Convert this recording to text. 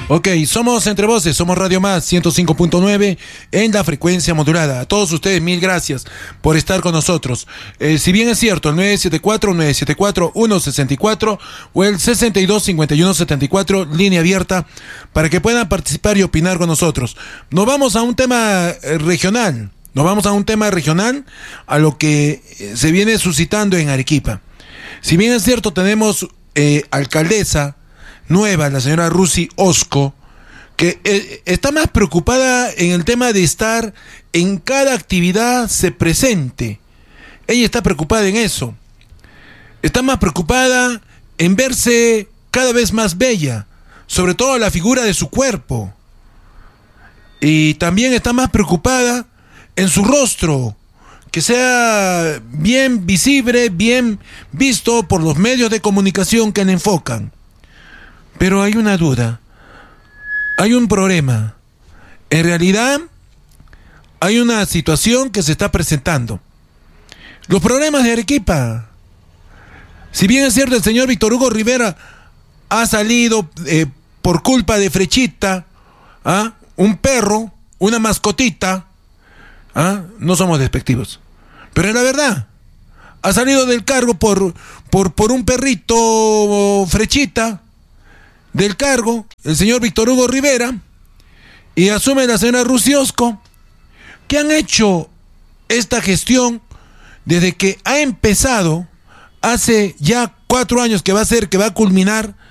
Ok, somos Entre Voces, somos Radio Más 105.9 en la frecuencia modulada. A todos ustedes, mil gracias por estar con nosotros. Si bien es cierto, el 974-974-164 o el 62-51-74, línea abierta, para que puedan participar y opinar con nosotros. Nos vamos a un tema regional. Nos vamos a un tema regional, a lo que se viene suscitando en Arequipa. Si bien es cierto, tenemos alcaldesa nueva, la señora Rusy Osco, que está más preocupada en el tema de estar en cada actividad se presente. Ella está preocupada en eso. Está más preocupada en verse cada vez más bella, sobre todo la figura de su cuerpo. Y también está más preocupada en su rostro, que sea bien visible, bien visto por los medios de comunicación que le enfocan. Pero hay una duda, hay un problema. En realidad, hay una situación que se está presentando. Los problemas de Arequipa. Si bien es cierto, el señor Víctor Hugo Rivera ha salido por culpa de Frechita, un perro, una mascotita, no somos despectivos, pero es la verdad. Ha salido del cargo por un perrito, Frechita, del cargo, el señor Víctor Hugo Rivera, y asume la señora Rusy Osco, que han hecho esta gestión desde que ha empezado hace ya 4 años, que va a culminar